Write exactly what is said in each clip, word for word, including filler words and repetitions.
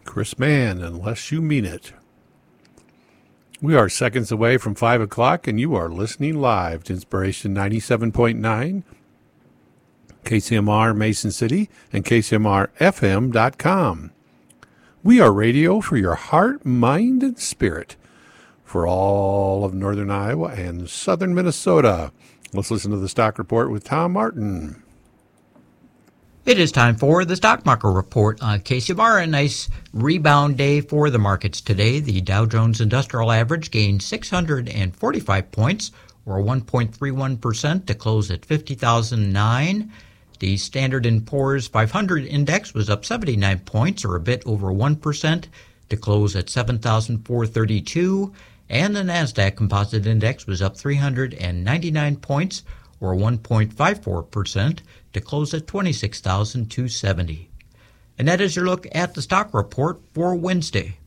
Chris Mann, Unless You Mean It. We are seconds away from five o'clock, and you are listening live to Inspiration ninety-seven point nine, K C M R Mason City, and K C M R F M dot com. We are radio for your heart, mind, and spirit for all of northern Iowa and southern Minnesota. Let's listen to the Stock Report with Tom Martin. It is time for the Stock Market Report on K C M R. A nice rebound day for the markets today. The Dow Jones Industrial Average gained six hundred forty-five points, or one point three one percent, to close at fifty thousand nine. The Standard and Poor's five hundred index was up seventy-nine points, or a bit over one percent, to close at seven thousand four hundred thirty-two. And the Nasdaq Composite Index was up three hundred ninety-nine points, or one point five four percent, to close at twenty-six thousand two hundred seventy. And that is your look at the stock report for Wednesday.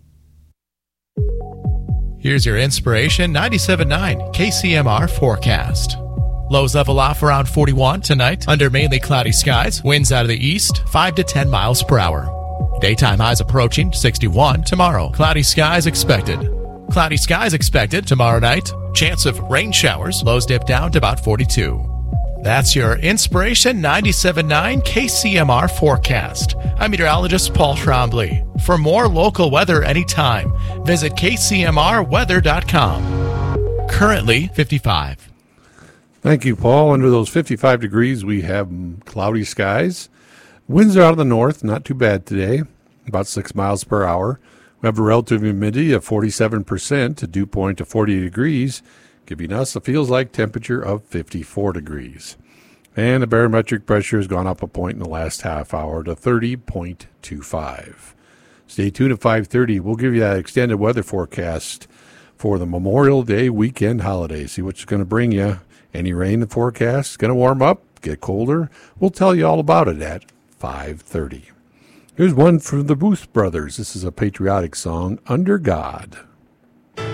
Here's your Inspiration ninety-seven point nine K C M R forecast. Lows level off around forty-one tonight under mainly cloudy skies. Winds out of the east, five to ten miles per hour. Daytime highs approaching sixty-one tomorrow. Cloudy skies expected. Cloudy skies expected tomorrow night. Chance of rain showers. Lows dip down to about forty-two. That's your Inspiration ninety-seven point nine K C M R forecast. I'm meteorologist Paul Trombley. For more local weather anytime, visit K C M R weather dot com. Currently fifty-five. Thank you, Paul. Under those fifty-five degrees, we have cloudy skies. Winds are out of the north, not too bad today, about six miles per hour. We have a relative humidity of forty-seven percent, a dew point of forty degrees, giving us a feels-like temperature of fifty-four degrees. And the barometric pressure has gone up a point in the last half hour to thirty point two five. Stay tuned at five thirty. We'll give you that extended weather forecast for the Memorial Day weekend holiday. See what's going to bring you. Any rain in the forecast? Going to warm up, get colder? We'll tell you all about it at five thirty. Here's one from the Booth Brothers. This is a patriotic song, Under God.